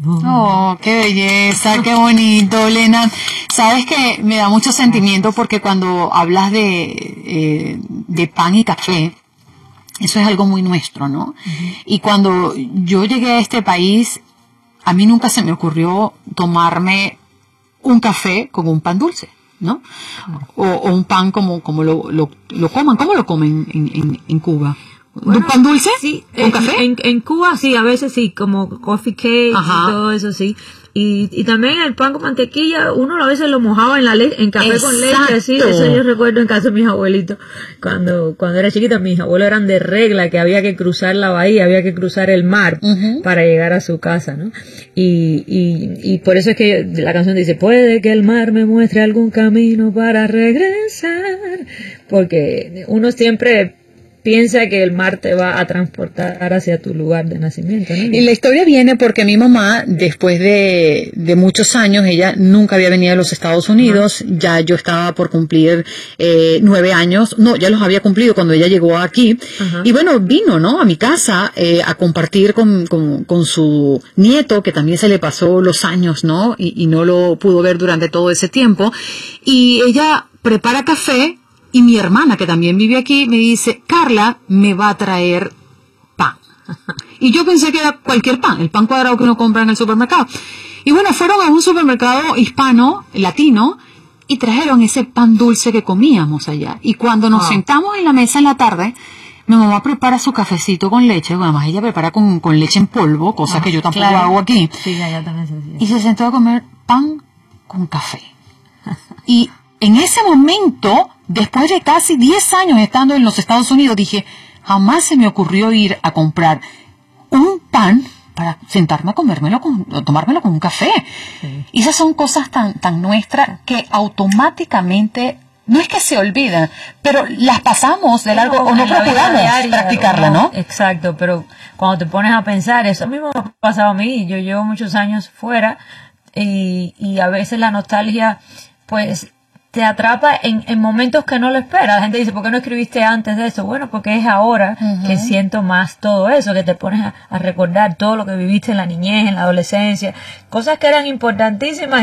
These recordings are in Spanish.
Oh, qué belleza, qué bonito, Elena. Sabes que me da mucho sentimiento porque cuando hablas de pan y café, eso es algo muy nuestro, ¿no? Y cuando yo llegué a este país, a mí nunca se me ocurrió tomarme un café con un pan dulce, ¿no? O un pan como lo coman. ¿Cómo lo comen en Cuba? Bueno, ¿Un pan dulce? Sí, ¿Con café? En Cuba sí, a veces sí, como coffee cake y todo eso sí. Y también el pan con mantequilla, uno a veces lo mojaba en café con leche, así. Eso yo recuerdo en casa de mis abuelitos. Cuando era chiquita, mis abuelos eran de regla, que había que cruzar la bahía, había que cruzar el mar para llegar a su casa, ¿no? Y por eso es que la canción dice, puede que el mar me muestre algún camino para regresar. Porque uno siempre piensa que el mar te va a transportar hacia tu lugar de nacimiento, ¿no? Y la historia viene porque mi mamá, después de muchos años, ella nunca había venido a los Estados Unidos, ya yo estaba por cumplir 9 años, no, ya los había cumplido cuando ella llegó aquí, y bueno, vino, ¿no?, a mi casa a compartir con su nieto, que también se le pasó los años, ¿no?, y no lo pudo ver durante todo ese tiempo, y ella prepara café. Y mi hermana, que también vive aquí, me dice, Carla me va a traer pan. Y yo pensé que era cualquier pan, el pan cuadrado que uno compra en el supermercado. Y bueno, fueron a un supermercado hispano, latino, y trajeron ese pan dulce que comíamos allá. Y cuando nos sentamos en la mesa en la tarde, mi mamá prepara su cafecito con leche, además ella prepara con leche en polvo, cosa que yo tampoco hago aquí. Sí, allá también se hacía. Y se sentó a comer pan con café. Y en ese momento, después de casi 10 años estando en los Estados Unidos, dije, jamás se me ocurrió ir a comprar un pan para sentarme a tomármelo con un café. Sí. Y esas son cosas tan nuestras que automáticamente, no es que se olvidan, pero las pasamos de largo o no procuramos practicarla, ¿no? Exacto, pero cuando te pones a pensar, eso mismo me ha pasado a mí. Yo llevo muchos años fuera y a veces la nostalgia, pues, te atrapa en momentos que no lo esperas. La gente dice, ¿por qué no escribiste antes de eso? Bueno, porque es ahora que siento más todo eso, que te pones a recordar todo lo que viviste en la niñez, en la adolescencia, cosas que eran importantísimas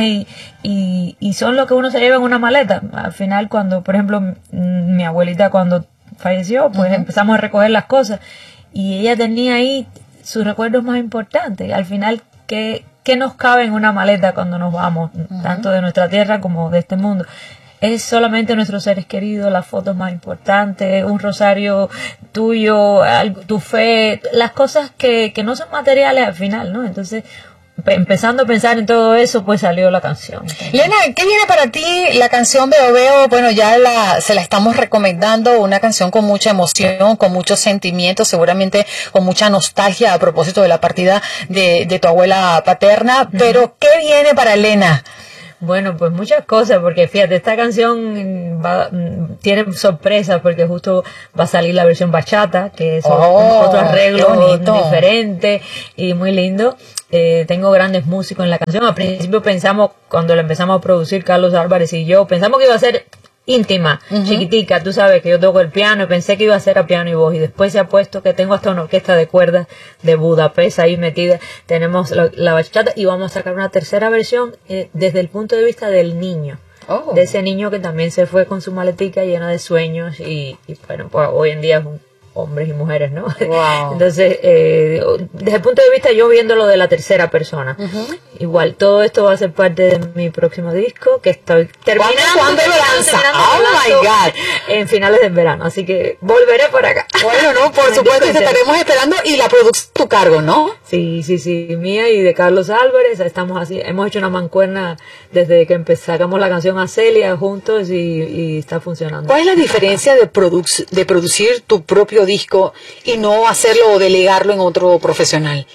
y son lo que uno se lleva en una maleta. Al final, cuando, por ejemplo, mi abuelita cuando falleció, pues empezamos a recoger las cosas y ella tenía ahí sus recuerdos más importantes. Al final, ¿qué nos cabe en una maleta cuando nos vamos, tanto de nuestra tierra como de este mundo? Es solamente nuestros seres queridos, las fotos más importantes, un rosario tuyo, tu fe, las cosas que no son materiales al final, ¿no? Entonces, empezando a pensar en todo eso, pues salió la canción. Lena, ¿qué viene para ti la canción Veo Veo? Bueno, ya se la estamos recomendando, una canción con mucha emoción, con mucho sentimiento, seguramente con mucha nostalgia a propósito de la partida de tu abuela paterna, pero ¿qué viene para Lena? Bueno, pues muchas cosas, porque fíjate, esta canción tiene sorpresas, porque justo va a salir la versión bachata, que es otro arreglo diferente y muy lindo. Tengo grandes músicos en la canción. Al principio pensamos, cuando la empezamos a producir, Carlos Álvarez y yo, pensamos que iba a ser íntima, chiquitica, tú sabes que yo toco el piano y pensé que iba a ser a piano y voz, y después se ha puesto que tengo hasta una orquesta de cuerdas de Budapest ahí metida, tenemos la bachata y vamos a sacar una tercera versión desde el punto de vista del niño, de ese niño que también se fue con su maletica llena de sueños y bueno, pues hoy en día es hombres y mujeres, ¿no? Wow. Entonces, desde el punto de vista yo viéndolo de la tercera persona. Igual, todo esto va a ser parte de mi próximo disco, que estoy terminando. ¿Cuándo lo lanza? Oh my God. En finales de verano, así que volveré por acá. Bueno, no, por supuesto, te estaremos esperando, y la producción a tu cargo, ¿no? Sí, mía y de Carlos Álvarez, estamos así, hemos hecho una mancuerna desde que sacamos la canción a Celia juntos y está funcionando. ¿Cuál es la diferencia de producir tu propio disco y no hacerlo o delegarlo en otro profesional?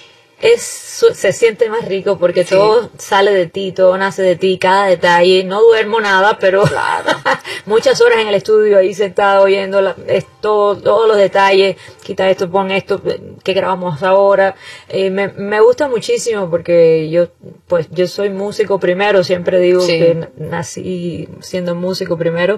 Se siente más rico porque todo sale de ti, todo nace de ti, cada detalle. No duermo nada, pero muchas horas en el estudio ahí sentada oyendo todos los detalles. Quita esto, pon esto, ¿qué grabamos ahora? Me gusta muchísimo porque yo soy músico primero, siempre digo que nací siendo músico primero,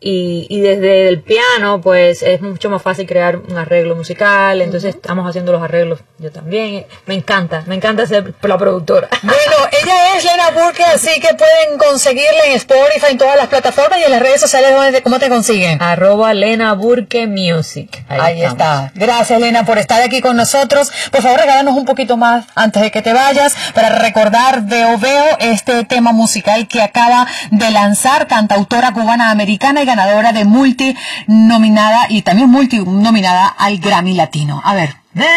y desde el piano pues es mucho más fácil crear un arreglo musical, entonces estamos haciendo los arreglos yo también. Me encanta ser la productora. Bueno, ella es Lena Burke, así que pueden conseguirla en Spotify, en todas las plataformas y en las redes sociales. ¿Cómo te consiguen? @Lena Burke Music. Ahí está. Gracias, Lena, por estar aquí con nosotros. Por favor, regálanos un poquito más antes de que te vayas para recordar Veo Veo, este tema musical que acaba de lanzar, cantautora cubana-americana y ganadora de multinominada al Grammy Latino. A ver.